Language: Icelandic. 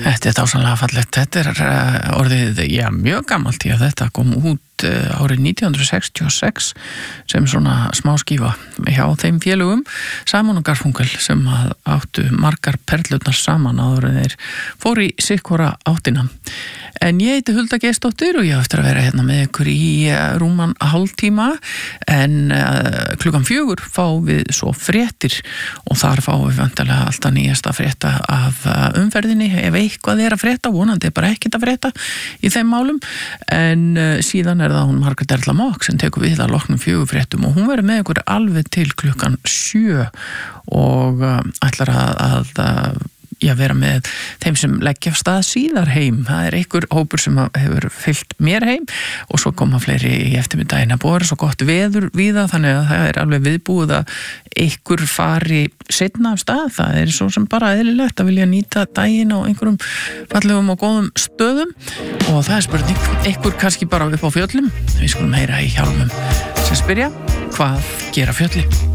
Þetta er dásamlega fallegt. Þetta er orðið, mjög gamalt því að þetta kom út árið 1966 sem svona smá skífa hjá þeim félögum Simon og Garfunkel sem áttu margar perlurnar saman áður en þeir fóru í sikkvora áttina. En ég heiti Hulda Geirsdóttir og ég á eftir að vera hérna með ykkur í rúman hálftíma en klukkan 4 fáum við svo fréttir og þar fáum við vantarlega alltaf nýjasta frétta af umferðinni ef eitthvað er að frétta, vonandi er bara ekkert að frétta í þeim málum en síðan er það hún Margrét Erla Mock sem tekur við að loknum 4 fréttum og hún verður með ykkur alveg til klukkan 7 og ætlar að vera með þeim sem leggja af stað síðar heim. Það er einhver hópur sem hefur fylgt mér heim og svo koma fleiri í eftirmiddaginn að bora svo gott veður víða þannig að það er alveg viðbúið að einhver fari seinna af stað. Það er svo sem bara eðlilegt að vilja nýta daginn á einhverjum fallegum og góðum stöðum og það er spurning. Einhver kannski bara upp á fjöllum. Við skulum heyra í Hjálmum sem spyrja hvað gera fjöllin?